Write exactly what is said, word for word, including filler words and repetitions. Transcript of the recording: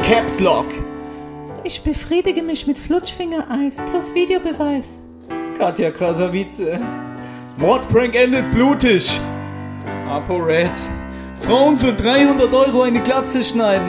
Caps Lock. Ich befriedige mich mit Flutschfingereis plus Videobeweis. Katja Krasavice. Mordprank endet blutig. ApoRed. Frauen für dreihundert Euro eine Glatze schneiden.